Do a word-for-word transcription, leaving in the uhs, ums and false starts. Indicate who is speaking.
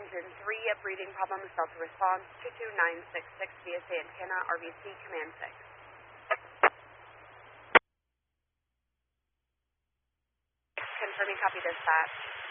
Speaker 1: engine three, a breathing problem, Delta response, two two nine six six, V S A antenna, R B C, command six. Confirming, copy dispatch.